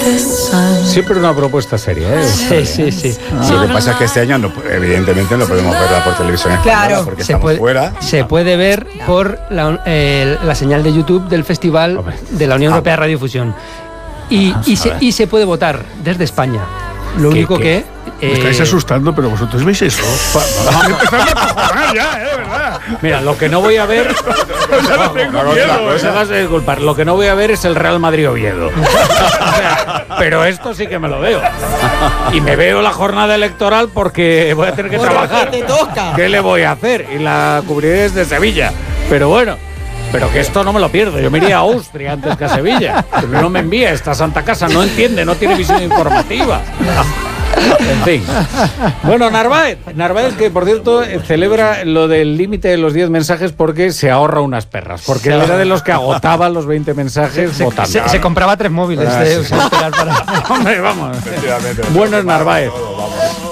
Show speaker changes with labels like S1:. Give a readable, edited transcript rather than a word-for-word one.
S1: Siempre una propuesta seria, ¿eh?
S2: Sí.
S3: Lo que pasa es que este año, evidentemente, no podemos verla por televisión española,
S2: Claro,
S3: porque estamos fuera.
S2: Se puede ver por la señal de YouTube del Festival de la Unión Europea de Radiofusión. Y se puede votar desde España. Lo único que...
S4: Me estáis asustando, pero vosotros veis eso. Vamos a empezar a cojonar ya, ¿verdad?
S1: Mira, lo que no voy a ver... disculpar, lo que no voy a ver es el Real Madrid-Oviedo. O sea, pero esto sí que me lo veo. Y me veo la jornada electoral porque voy a tener que trabajar.
S5: Te toca.
S1: ¿Qué le voy a hacer? Y la cubriré desde Sevilla. Pero bueno... Pero que esto no me lo pierdo. Yo me iría a Austria antes que a Sevilla. Pero no me envía esta santa casa. No entiende, no tiene visión informativa. En fin. Bueno, Narváez, que por cierto celebra lo del límite de los 10 mensajes porque se ahorra unas perras. Porque él era de los que agotaba los 20 mensajes votando.
S2: Se compraba 3 móviles.
S1: Hombre, vamos. Bueno, Narváez.